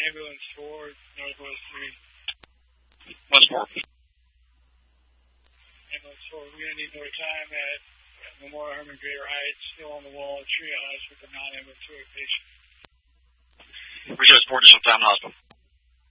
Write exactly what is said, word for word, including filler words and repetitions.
Ambulance four, Northwest three. What's more? Ambulance four, we're going to need more time at Memorial Herman Greater Heights, still on the wall, triage with a non-ambulatory patient. We just boarded some time in the hospital.